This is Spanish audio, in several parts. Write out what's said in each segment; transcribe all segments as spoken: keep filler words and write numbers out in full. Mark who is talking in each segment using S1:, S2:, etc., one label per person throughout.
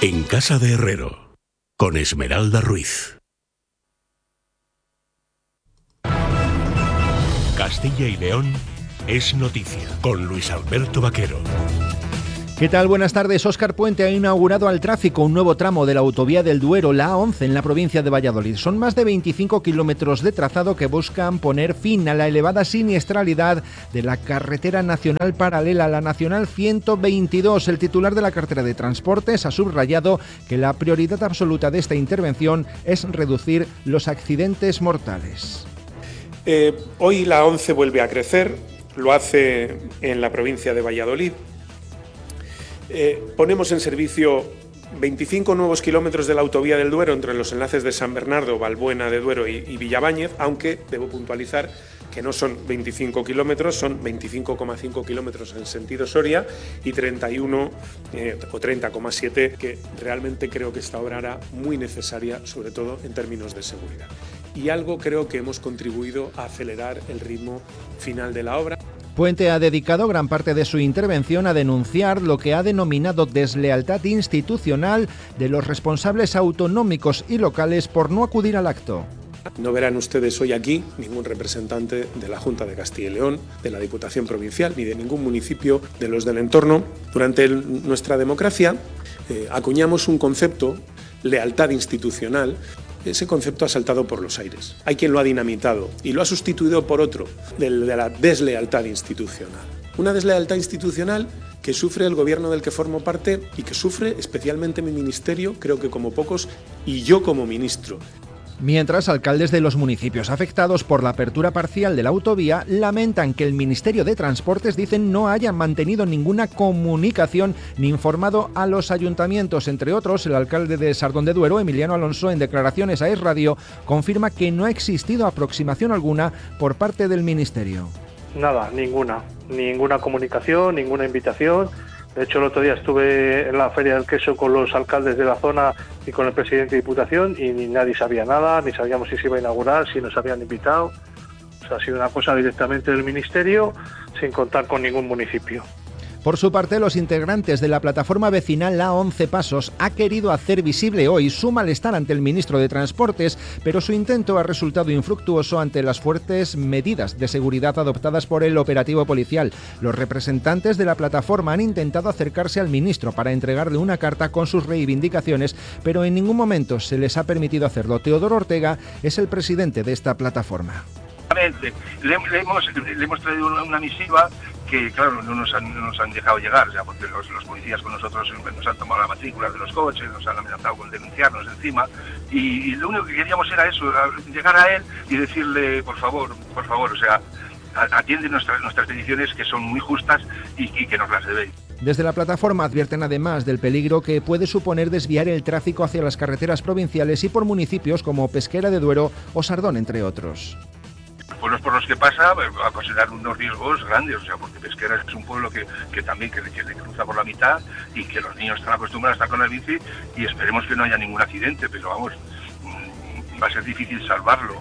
S1: En Casa de Herrero, con Esmeralda Ruiz. Castilla y León es noticia, con Luis Alberto Vaquero.
S2: ¿Qué tal? Buenas tardes. Óscar Puente ha inaugurado al tráfico un nuevo tramo de la autovía del Duero, la A once, en la provincia de Valladolid. Son más de veinticinco kilómetros de trazado que buscan poner fin a la elevada siniestralidad de la carretera nacional paralela, la Nacional ciento veintidós. El titular de la cartera de Transportes ha subrayado que la prioridad absoluta de esta intervención es reducir los accidentes mortales.
S3: Eh, hoy la A once vuelve a crecer, lo hace en la provincia de Valladolid. Eh, ponemos en servicio veinticinco nuevos kilómetros de la autovía del Duero entre los enlaces de San Bernardo, Valbuena de Duero y, y Villabáñez, aunque debo puntualizar que no son veinticinco kilómetros, son veinticinco coma cinco kilómetros en sentido Soria y treinta y uno eh, o treinta coma siete, que realmente creo que esta obra era muy necesaria, sobre todo en términos de seguridad. Y algo creo que hemos contribuido a acelerar el ritmo final de la obra.
S2: Puente ha dedicado gran parte de su intervención a denunciar lo que ha denominado deslealtad institucional de los responsables autonómicos y locales por no acudir al acto.
S3: No verán ustedes hoy aquí ningún representante de la Junta de Castilla y León, de la Diputación Provincial, ni de ningún municipio de los del entorno. Durante el, nuestra democracia eh, acuñamos un concepto, lealtad institucional. Ese concepto ha saltado por los aires. Hay quien lo ha dinamitado y lo ha sustituido por otro, de la deslealtad institucional. Una deslealtad institucional que sufre el gobierno del que formo parte y que sufre especialmente mi ministerio, creo que como pocos, y yo como ministro.
S2: Mientras, alcaldes de los municipios afectados por la apertura parcial de la autovía lamentan que el Ministerio de Transportes, dicen, no haya mantenido ninguna comunicación ni informado a los ayuntamientos. Entre otros, el alcalde de Sardón de Duero, Emiliano Alonso, en declaraciones a Es Radio, confirma que no ha existido aproximación alguna por parte del Ministerio.
S4: Nada, ninguna. Ninguna comunicación, ninguna invitación. De hecho, el otro día estuve en la Feria del Queso con los alcaldes de la zona y con el presidente de Diputación y ni nadie sabía nada, ni sabíamos si se iba a inaugurar, si nos habían invitado. O sea, ha sido una cosa directamente del Ministerio sin contar con ningún municipio.
S2: Por su parte, los integrantes de la plataforma vecinal La once Pasos ha querido hacer visible hoy su malestar ante el ministro de Transportes, pero su intento ha resultado infructuoso ante las fuertes medidas de seguridad adoptadas por el operativo policial. Los representantes de la plataforma han intentado acercarse al ministro para entregarle una carta con sus reivindicaciones, pero en ningún momento se les ha permitido hacerlo. Teodoro Ortega es el presidente de esta plataforma.
S5: Le, le, hemos, le hemos traído una, una misiva que, claro, no nos han, no nos han dejado llegar, o sea, porque los, los policías con nosotros nos han tomado la matrícula de los coches, nos han amenazado con denunciarnos encima, y, y lo único que queríamos era eso, llegar a él y decirle, por favor, por favor, o sea, atiende nuestras, nuestras peticiones, que son muy justas y, y que nos las debéis.
S2: Desde la plataforma advierten además del peligro que puede suponer desviar el tráfico hacia las carreteras provinciales y por municipios como Pesquera de Duero o Sardón, entre otros.
S5: Pueblos por los que pasa va a considerar unos riesgos grandes, o sea, porque Pesquera es un pueblo que, que también que, que le cruza por la mitad y que los niños están acostumbrados a estar con la bici y esperemos que no haya ningún accidente, pero vamos, va a ser difícil salvarlo.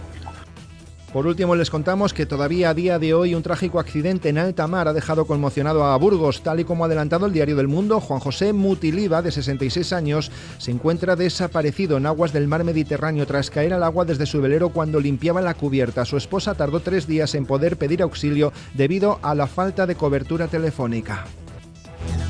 S2: Por último, les contamos que todavía a día de hoy un trágico accidente en alta mar ha dejado conmocionado a Burgos. Tal y como ha adelantado el Diario del Mundo, Juan José Mutiliva, de sesenta y seis años, se encuentra desaparecido en aguas del mar Mediterráneo tras caer al agua desde su velero cuando limpiaba la cubierta. Su esposa tardó tres días en poder pedir auxilio debido a la falta de cobertura telefónica.